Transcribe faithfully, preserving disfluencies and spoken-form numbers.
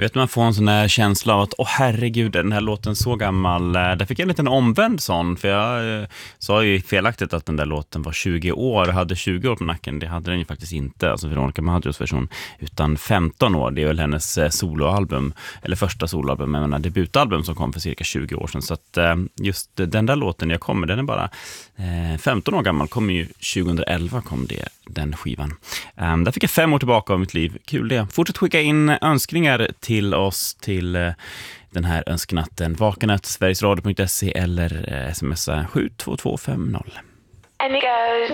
Vet man får en sån här känsla av att åh herregud, den här låten så gammal. Där fick jag en liten omvänd sån, för jag eh, sa ju felaktigt att den där låten var tjugo år, hade tjugo år på nacken. Det hade den ju faktiskt inte, alltså Veronica Maggios version, utan femton år. Det är väl hennes eh, soloalbum, eller första soloalbum, jag menar debutalbum som kom för cirka tjugo år sedan. Så att eh, just den där låten jag kommer, den är bara eh, femton år gammal, kom ju tjugoelva kom det, den skivan. Um, där fick jag fem år tillbaka av mitt liv, kul det. Fortsätt skicka in önskningar till oss till uh, den här önsknatten vakenat sverigesradio punkt se eller uh, smsa sju två två fem noll.